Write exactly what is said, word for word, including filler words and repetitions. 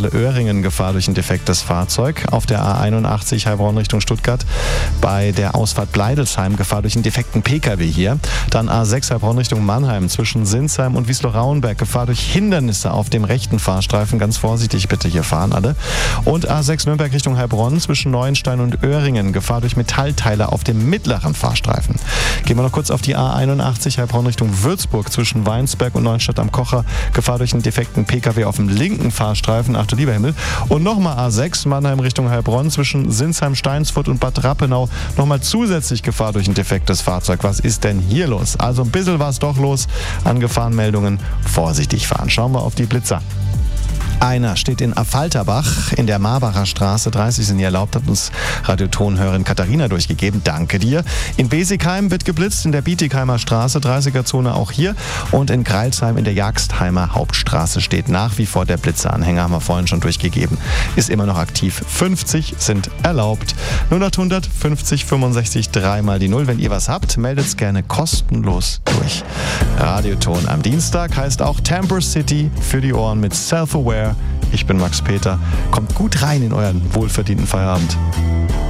Öhringen Gefahr durch ein defektes Fahrzeug. Auf der A einundachtzig Heilbronn Richtung Stuttgart bei der Ausfahrt Bleidelsheim Gefahr durch einen defekten Pkw hier. Dann A sechs Heilbronn Richtung Mannheim zwischen Sinsheim und Wiesloch-Rauenberg Gefahr durch Hindernisse auf dem rechten Fahrstreifen. Ganz vorsichtig bitte hier fahren alle. Und A sechs Nürnberg Richtung Heilbronn zwischen Neuenstein und Öhringen Gefahr durch Metallteile auf dem mittleren Fahrstreifen. Gehen wir noch kurz auf die A einundachtzig Heilbronn Richtung Würzburg zwischen Weinsberg und Neuenstadt am Kocher. Gefahr durch einen defekten Pkw auf dem linken Fahrstreifen. Ach du lieber Himmel. Und nochmal A sechs Mannheim Richtung Heilbronn zwischen Sinsheim, Steinsfurt und Bad Rappenau. Nochmal zusätzlich Gefahr durch ein defektes Fahrzeug. Was ist denn hier los? Also ein bisschen war es doch los an Gefahrenmeldungen. Vorsichtig fahren. Schauen wir auf die Blitzer. Einer steht in Affalterbach in der Marbacher Straße. dreißig sind hier erlaubt, hat uns Radiotonhörerin Katharina durchgegeben. Danke dir. In Besigheim wird geblitzt, in der Bietigheimer Straße, dreißiger-Zone auch hier. Und in Greilsheim in der Jagstheimer Hauptstraße steht nach wie vor der Blitzeranhänger, haben wir vorhin schon durchgegeben. Ist immer noch aktiv. fünfzig sind erlaubt. null acht hundert fünfzig fünfundsechzig dreimal die null. Wenn ihr was habt, meldet es gerne kostenlos durch. Radioton am Dienstag heißt auch Tamper City für die Ohren mit Self-Aware. Ich bin Max Peter. Kommt gut rein in euren wohlverdienten Feierabend.